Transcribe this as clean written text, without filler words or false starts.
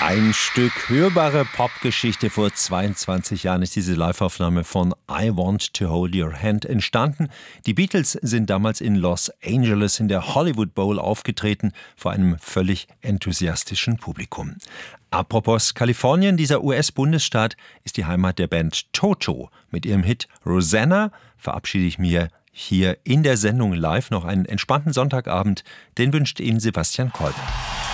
Ein Stück hörbare Popgeschichte. Vor 22 Jahren ist diese Liveaufnahme von I Want to Hold Your Hand entstanden. Die Beatles sind damals in Los Angeles in der Hollywood Bowl aufgetreten, vor einem völlig enthusiastischen Publikum. Apropos Kalifornien, dieser US-Bundesstaat ist die Heimat der Band Toto. Mit ihrem Hit Rosanna verabschiede ich mir hier in der Sendung live noch einen entspannten Sonntagabend. Den wünscht Ihnen Sebastian Kolb.